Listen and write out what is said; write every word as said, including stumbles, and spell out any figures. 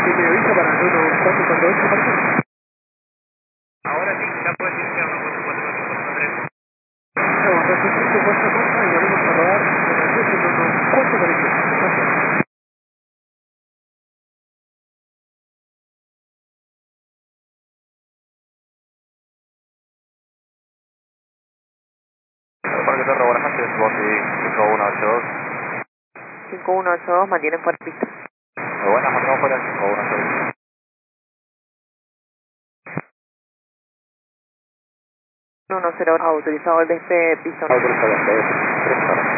Sí, me avisa para el uno cuatro cuatro ocho, parece. Ahora sí, ya puedes iniciar uno cuatro cuatro ocho cuatro tres. No, cuatro cinco cuatro cuatro y volvemos a rodar en el uno cuatro cuatro ocho. Gracias. Parque Torre Guanajuato, Bondi cinco uno ocho dos. cinco uno ocho dos, mantiene fuera pista. Muy buenas, mantenemos fuera cinco uno ocho dos. uno cero, autorizado el despegue, piso. Autorizado, tres horas.